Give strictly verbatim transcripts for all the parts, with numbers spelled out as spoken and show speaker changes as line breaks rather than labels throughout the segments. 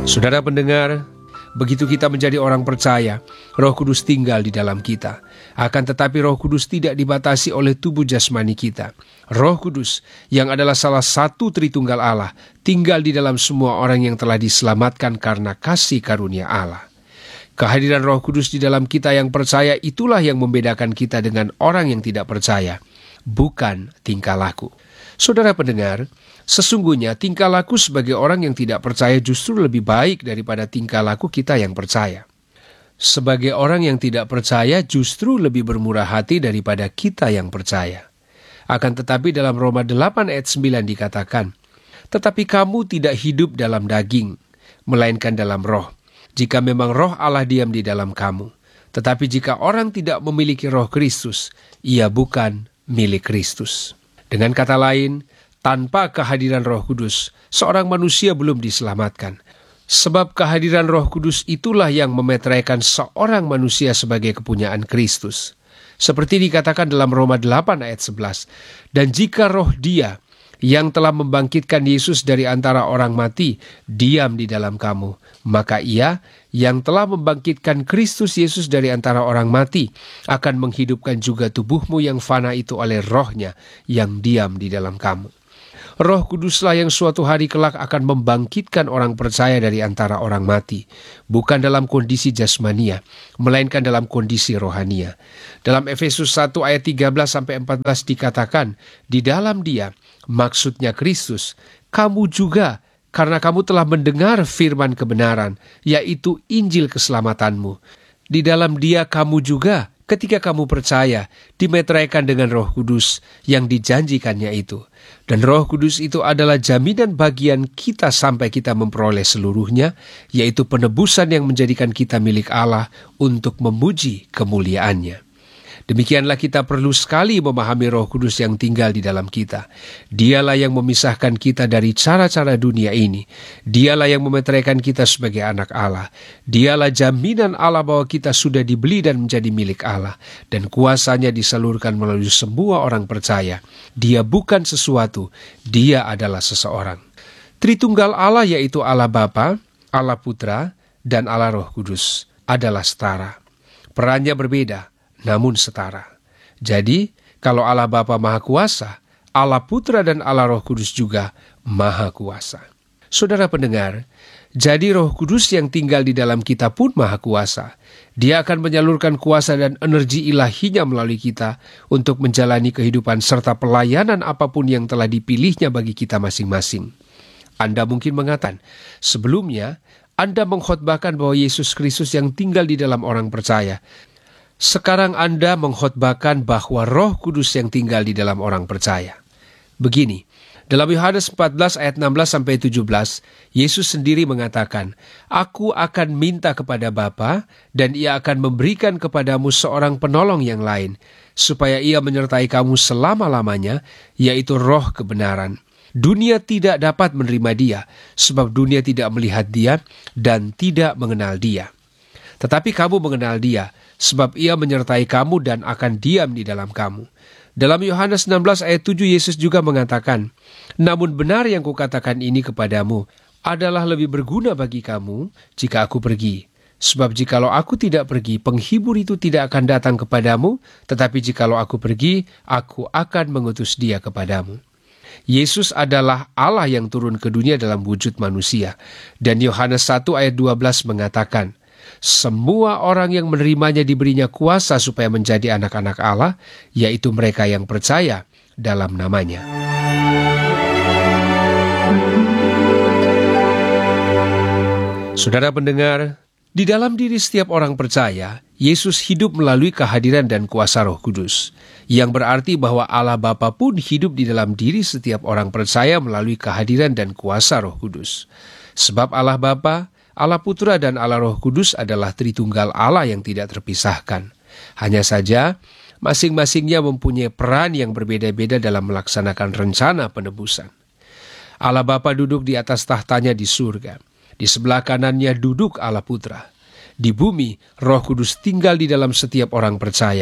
Saudara pendengar, begitu kita menjadi orang percaya, Roh Kudus tinggal di dalam kita. Akan tetapi Roh Kudus tidak dibatasi oleh tubuh jasmani kita. Roh Kudus, yang adalah salah satu Tritunggal Allah, tinggal di dalam semua orang yang telah diselamatkan karena kasih karunia Allah. Kehadiran Roh Kudus di dalam kita yang percaya itulah yang membedakan kita dengan orang yang tidak percaya, bukan tingkah laku. Saudara pendengar, sesungguhnya tingkah laku sebagai orang yang tidak percaya justru lebih baik daripada tingkah laku kita yang percaya. Sebagai orang yang tidak percaya justru lebih bermurah hati daripada kita yang percaya. Akan tetapi dalam Roma delapan ayat sembilan dikatakan, "Tetapi kamu tidak hidup dalam daging, melainkan dalam roh, jika memang roh Allah diam di dalam kamu. Tetapi jika orang tidak memiliki roh Kristus, ia bukan milik Kristus." Dengan kata lain, tanpa kehadiran Roh Kudus, seorang manusia belum diselamatkan. Sebab kehadiran Roh Kudus itulah yang memeteraikan seorang manusia sebagai kepunyaan Kristus. Seperti dikatakan dalam Roma delapan ayat sebelas, "Dan jika roh Dia yang telah membangkitkan Yesus dari antara orang mati diam di dalam kamu, maka Ia yang telah membangkitkan Kristus Yesus dari antara orang mati akan menghidupkan juga tubuhmu yang fana itu oleh rohnya yang diam di dalam kamu." Roh Kuduslah yang suatu hari kelak akan membangkitkan orang percaya dari antara orang mati, bukan dalam kondisi jasmania, melainkan dalam kondisi rohania. Dalam Efesus satu ayat tiga belas sampai empat belas dikatakan, "Di dalam Dia," maksudnya Kristus, "kamu juga, karena kamu telah mendengar firman kebenaran, yaitu Injil keselamatanmu. Di dalam Dia kamu juga, ketika kamu percaya, dimeteraikan dengan Roh Kudus yang dijanjikannya itu. Dan Roh Kudus itu adalah jaminan bagian kita sampai kita memperoleh seluruhnya, yaitu penebusan yang menjadikan kita milik Allah untuk memuji kemuliaannya." Demikianlah kita perlu sekali memahami Roh Kudus yang tinggal di dalam kita. Dialah yang memisahkan kita dari cara-cara dunia ini. Dialah yang memeteraikan kita sebagai anak Allah. Dialah jaminan Allah bahwa kita sudah dibeli dan menjadi milik Allah. Dan kuasanya disalurkan melalui semua orang percaya. Dia bukan sesuatu, Dia adalah seseorang. Tritunggal Allah yaitu Allah Bapa, Allah Putra, dan Allah Roh Kudus adalah setara. Perannya berbeda, namun setara. Jadi, kalau Allah Bapa Maha Kuasa, Allah Putra dan Allah Roh Kudus juga Maha Kuasa. Saudara pendengar, jadi Roh Kudus yang tinggal di dalam kita pun Maha Kuasa. Dia akan menyalurkan kuasa dan energi ilahinya melalui kita untuk menjalani kehidupan serta pelayanan apapun yang telah dipilihnya bagi kita masing-masing. Anda mungkin mengatakan, sebelumnya Anda mengkhotbahkan bahwa Yesus Kristus yang tinggal di dalam orang percaya. Sekarang Anda mengkhotbahkan bahwa Roh Kudus yang tinggal di dalam orang percaya. Begini, dalam Yohanes empat belas ayat enam belas sampai tujuh belas, Yesus sendiri mengatakan, "Aku akan minta kepada Bapa, dan Ia akan memberikan kepadamu seorang penolong yang lain, supaya Ia menyertai kamu selama-lamanya, yaitu Roh kebenaran. Dunia tidak dapat menerima Dia, sebab dunia tidak melihat Dia dan tidak mengenal Dia. Tetapi kamu mengenal Dia, sebab Ia menyertai kamu dan akan diam di dalam kamu." Dalam Yohanes enam belas ayat tujuh, Yesus juga mengatakan, "Namun benar yang kukatakan ini kepadamu adalah lebih berguna bagi kamu jika aku pergi. Sebab jikalau aku tidak pergi, penghibur itu tidak akan datang kepadamu, tetapi jikalau aku pergi, aku akan mengutus Dia kepadamu." Yesus adalah Allah yang turun ke dunia dalam wujud manusia. Dan Yohanes satu ayat dua belas mengatakan, "Semua orang yang menerimanya diberinya kuasa supaya menjadi anak-anak Allah, yaitu mereka yang percaya dalam namanya." Saudara pendengar, di dalam diri setiap orang percaya, Yesus hidup melalui kehadiran dan kuasa Roh Kudus, yang berarti bahwa Allah Bapa pun hidup di dalam diri setiap orang percaya melalui kehadiran dan kuasa Roh Kudus. Sebab Allah Bapa, Allah Putra dan Allah Roh Kudus adalah Tritunggal Allah yang tidak terpisahkan. Hanya saja, masing-masingnya mempunyai peran yang berbeda-beda dalam melaksanakan rencana penebusan. Allah Bapa duduk di atas tahtanya di surga. Di sebelah kanannya duduk Allah Putra. Di bumi, Roh Kudus tinggal di dalam setiap orang percaya,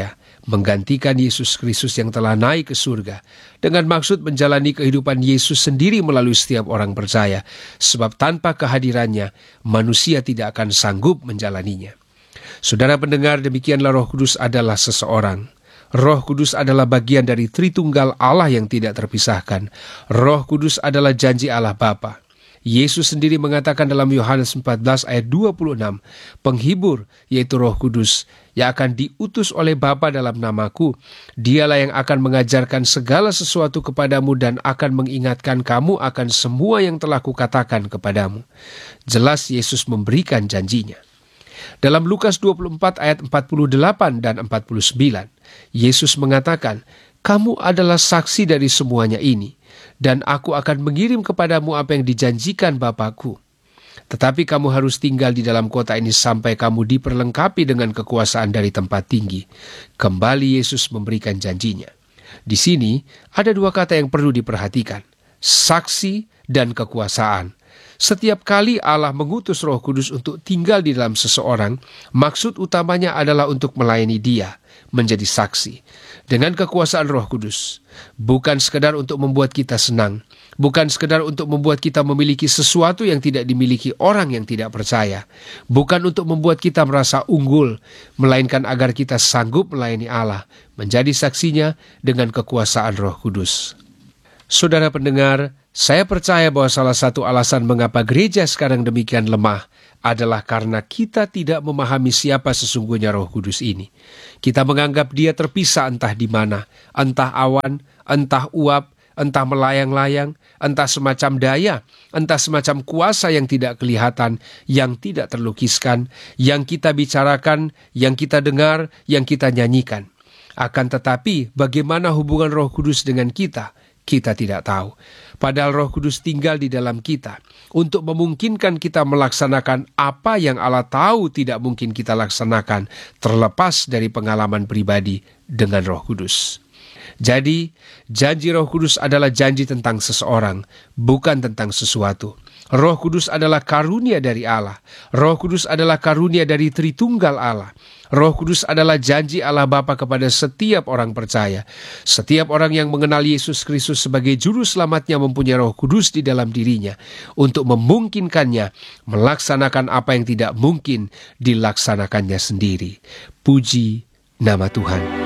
menggantikan Yesus Kristus yang telah naik ke surga, dengan maksud menjalani kehidupan Yesus sendiri melalui setiap orang percaya, sebab tanpa kehadirannya, manusia tidak akan sanggup menjalaninya. Saudara pendengar, demikianlah Roh Kudus adalah seseorang. Roh Kudus adalah bagian dari Tritunggal Allah yang tidak terpisahkan. Roh Kudus adalah janji Allah Bapa. Yesus sendiri mengatakan dalam Yohanes empat belas ayat dua puluh enam, penghibur, yaitu Roh Kudus, yang akan diutus oleh Bapa dalam namaku, dialah yang akan mengajarkan segala sesuatu kepadamu dan akan mengingatkan kamu akan semua yang telah kukatakan kepadamu. Jelas Yesus memberikan janjinya. Dalam Lukas dua puluh empat ayat empat puluh delapan dan empat puluh sembilan, Yesus mengatakan, kamu adalah saksi dari semuanya ini, dan aku akan mengirim kepadamu apa yang dijanjikan Bapa-Ku. Tetapi kamu harus tinggal di dalam kota ini sampai kamu diperlengkapi dengan kekuasaan dari tempat tinggi. Kembali Yesus memberikan janjinya. Di sini ada dua kata yang perlu diperhatikan, saksi dan kekuasaan. Setiap kali Allah mengutus Roh Kudus untuk tinggal di dalam seseorang, maksud utamanya adalah untuk melayani dia, menjadi saksi. Dengan kekuasaan Roh Kudus, bukan sekedar untuk membuat kita senang, bukan sekedar untuk membuat kita memiliki sesuatu yang tidak dimiliki orang yang tidak percaya, bukan untuk membuat kita merasa unggul, melainkan agar kita sanggup melayani Allah, menjadi saksinya dengan kekuasaan Roh Kudus. Saudara pendengar, saya percaya bahwa salah satu alasan mengapa gereja sekarang demikian lemah adalah karena kita tidak memahami siapa sesungguhnya Roh Kudus ini. Kita menganggap dia terpisah entah di mana, entah awan, entah uap, entah melayang-layang, entah semacam daya, entah semacam kuasa yang tidak kelihatan, yang tidak terlukiskan, yang kita bicarakan, yang kita dengar, yang kita nyanyikan. Akan tetapi, bagaimana hubungan Roh Kudus dengan kita? Kita tidak tahu. Padahal Roh Kudus tinggal di dalam kita untuk memungkinkan kita melaksanakan apa yang Allah tahu tidak mungkin kita laksanakan, terlepas dari pengalaman pribadi dengan Roh Kudus. Jadi, janji Roh Kudus adalah janji tentang seseorang, bukan tentang sesuatu. Roh Kudus adalah karunia dari Allah. Roh Kudus adalah karunia dari Tritunggal Allah. Roh Kudus adalah janji Allah Bapa kepada setiap orang percaya. Setiap orang yang mengenal Yesus Kristus sebagai juru selamatnya mempunyai Roh Kudus di dalam dirinya untuk memungkinkannya melaksanakan apa yang tidak mungkin dilaksanakannya sendiri. Puji nama Tuhan.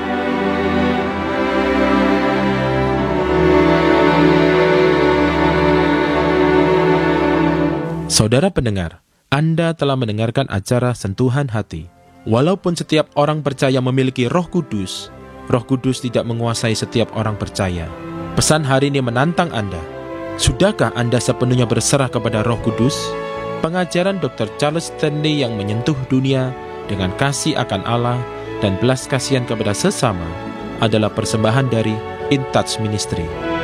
Saudara pendengar, Anda telah mendengarkan acara Sentuhan Hati. Walaupun setiap orang percaya memiliki Roh Kudus, Roh Kudus tidak menguasai setiap orang percaya. Pesan hari ini menantang Anda. Sudahkah Anda sepenuhnya berserah kepada Roh Kudus? Pengajaran dokter Charles Stanley yang menyentuh dunia dengan kasih akan Allah dan belas kasihan kepada sesama adalah persembahan dari In Touch Ministry.